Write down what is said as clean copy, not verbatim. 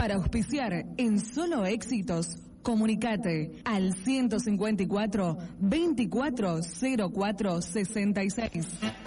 Para auspiciar en Solo Éxitos, comunicate al 154 2404 66.